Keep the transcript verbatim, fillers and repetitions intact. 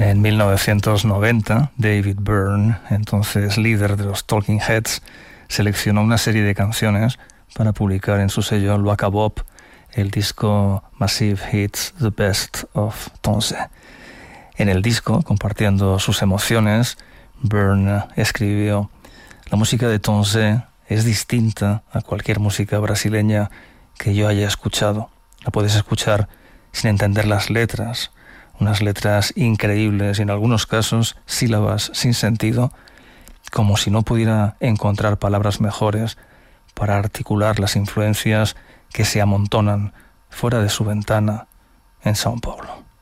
En mil novecientos noventa, David Byrne, entonces líder de los Talking Heads, seleccionó una serie de canciones para publicar en su sello Luaka Bop el disco Massive Hits The Best of Tonse. En el disco, compartiendo sus emociones, Byrne escribió: la música de Tonse es distinta a cualquier música brasileña que yo haya escuchado. La puedes escuchar sin entender las letras, unas letras increíbles y en algunos casos sílabas sin sentido, como si no pudiera encontrar palabras mejores para articular las influencias que se amontonan fuera de su ventana en São Paulo.